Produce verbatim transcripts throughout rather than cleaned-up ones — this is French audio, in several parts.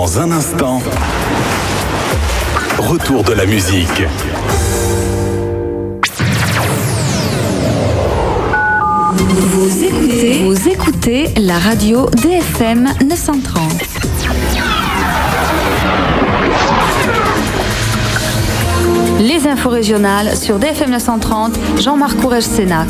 Dans un instant, retour de la musique. Vous écoutez, vous écoutez la radio D F M neuf cent trente. Les infos régionales sur D F M neuf cent trente, Jean-Marc Courrèges-Sénac.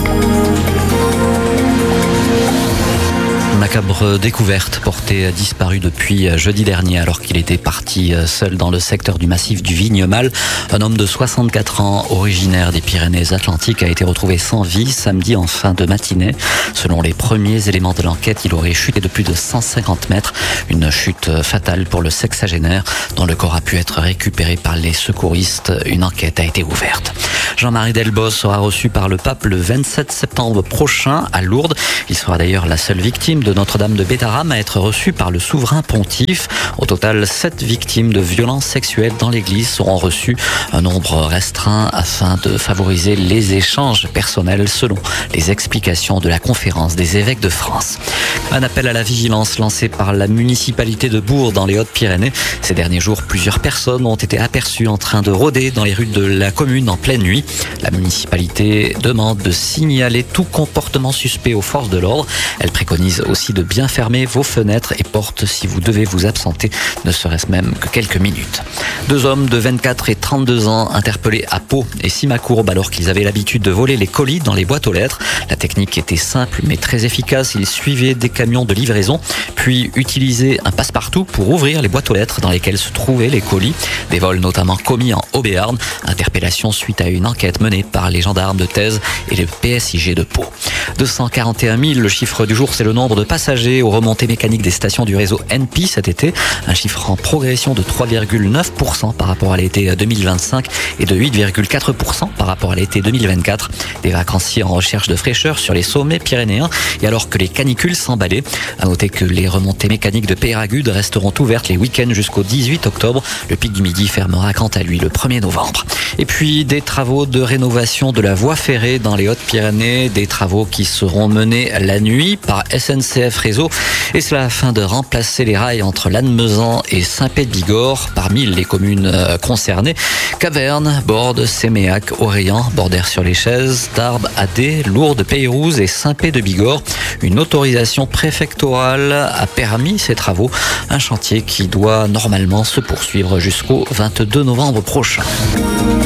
Macabre découverte, porté disparu depuis jeudi dernier alors qu'il était parti seul dans le secteur du massif du Vignemal. Un homme de soixante-quatre ans, originaire des Pyrénées-Atlantiques, a été retrouvé sans vie samedi en fin de matinée. Selon les premiers éléments de l'enquête, il aurait chuté de plus de cent cinquante mètres. Une chute fatale pour le sexagénaire dont le corps a pu être récupéré par les secouristes. Une enquête a été ouverte. Jean-Marie Delbos sera reçu par le pape le vingt-sept septembre prochain à Lourdes. Il sera d'ailleurs la seule victime de Notre-Dame de Bétarame à être reçue par le souverain pontife. Au total, sept victimes de violences sexuelles dans l'église seront reçues, un nombre restreint afin de favoriser les échanges personnels selon les explications de la conférence des évêques de France. Un appel à la vigilance lancé par la municipalité de Bourg dans les Hautes-Pyrénées. Ces derniers jours, plusieurs personnes ont été aperçues en train de rôder dans les rues de la commune en pleine nuit. La municipalité demande de signaler tout comportement suspect aux forces de l'ordre. Elle préconise aussi de bien fermer vos fenêtres et portes si vous devez vous absenter, ne serait-ce même que quelques minutes. Deux hommes de vingt-quatre et trente-deux ans interpellés à Pau et Simacourbe alors qu'ils avaient l'habitude de voler les colis dans les boîtes aux lettres. La technique était simple mais très efficace. Ils suivaient des camions de livraison puis utilisaient un passe-partout pour ouvrir les boîtes aux lettres dans lesquelles se trouvaient les colis. Des vols notamment commis en Haut-Béarn. Interpellation suite à une enquête menée par les gendarmes de Thèse et le P S I G de Pau. deux cent quarante et un mille, le chiffre du jour, c'est le nombre de passagers aux remontées mécaniques des stations du réseau N P cet été. Un chiffre en progression de trois virgule neuf pour cent par rapport à l'été deux mille vingt-cinq et de huit virgule quatre pour cent par rapport à l'été deux mille vingt-quatre. Des vacanciers en recherche de fraîcheur sur les sommets pyrénéens et alors que les canicules s'emballaient. À noter que les remontées mécaniques de Peyragudes resteront ouvertes les week-ends jusqu'au dix-huit octobre. Le pic du midi fermera quant à lui le premier novembre. Et puis des travaux de rénovation de la voie ferrée dans les Hautes-Pyrénées, des travaux qui seront menés la nuit par S N C F Réseau et cela afin de remplacer les rails entre Lannemezan et Saint-Pé-de-Bigorre. Parmi les communes concernées, Caverne, Bordes, Séméac, Orléans, Bordères-sur-les-Chaises, Tarbes, Adé, Lourdes, Peyrouze et Saint-Pé-de-Bigorre. Une autorisation préfectorale a permis ces travaux, un chantier qui doit normalement se poursuivre jusqu'au vingt-deux novembre prochain.